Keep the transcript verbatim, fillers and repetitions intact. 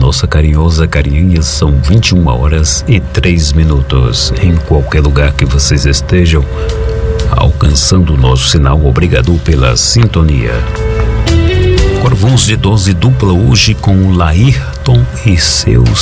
nossa carinhosa carinha, são vinte e uma horas e três minutos. Em qualquer lugar que vocês estejam alcançando o nosso sinal, obrigado pela sintonia. Agora vamos de dose dupla hoje com Laírton e seus